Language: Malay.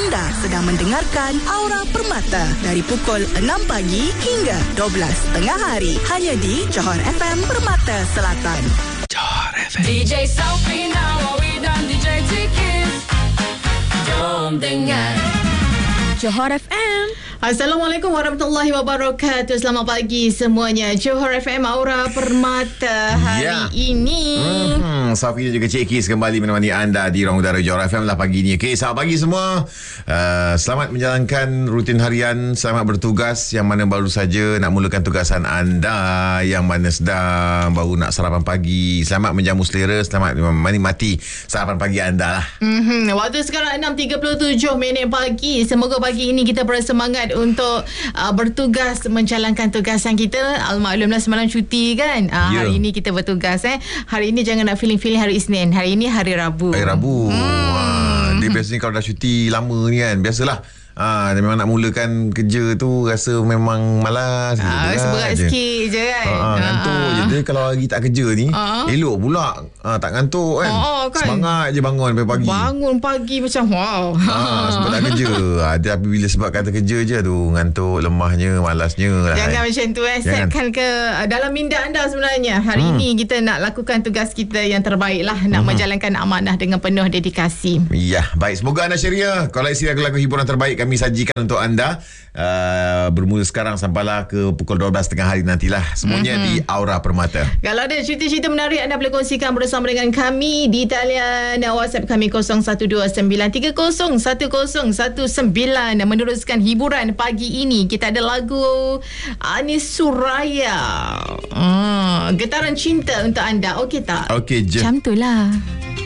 Anda sedang mendengarkan Aura Permata dari pukul 6 pagi hingga 12 tengah hari. Hanya di Johor FM Permata Selatan. Johor FM. DJ Safina, Wawi dan DJ Tikis. Jom dengar Johor FM. Assalamualaikum warahmatullahi wabarakatuh. Selamat pagi semuanya. Johor FM Aura Permata hari ini. Safi dan juga Cik Kis kembali menemani anda di ruang udara Johor FM lah pagi ni. Okay, selamat pagi semua. Selamat menjalankan rutin harian. Selamat bertugas yang mana baru saja nak mulakan tugasan anda, yang mana sedang baru nak sarapan pagi. Selamat menjamu selera, selamat menikmati sarapan pagi anda lah. Waktu sekarang 6.37 minit pagi. Semoga pagi ini kita bersemangat untuk bertugas menjalankan tugasan kita. Almaklumlah semalam cuti kan. Hari ini kita bertugas. Hari ini jangan nak feeling hari Isnin. Hari ini hari Rabu. Hari Rabu. Dia biasanya kalau dah cuti lama ni kan, biasalah. Memang nak mulakan kerja tu rasa memang malas gitu rasa berat sikit je kan. Ngantuk je. Dia kalau hari tak kerja ni elok pula tak ngantuk kan. Kan. Semangat je bangun pagi. Bangun pagi macam wow. Sebab tak kerja. Tapi bila sebab kata kerja je tu ngantuk, lemahnya, malasnya lah. Jangan macam tu setkan ke dalam minda anda sebenarnya. Hari ini kita nak lakukan tugas kita yang terbaik lah. Nak menjalankan amanah dengan penuh dedikasi. Ya, baik. Semoga anda ceria. Kalau isi lagu-lagu hiburan terbaik kami sajikan untuk anda bermula sekarang sampailah ke pukul 12 tengah hari nantilah. Semuanya di Aura Permata. Kalau ada cerita-cerita menarik anda boleh kongsikan bersama dengan kami di talian WhatsApp kami 0129301019. Meneruskan hiburan pagi ini kita ada lagu Anis Suraya, Getaran Cinta untuk anda. Okey tak? Okey je. Macam tu lah.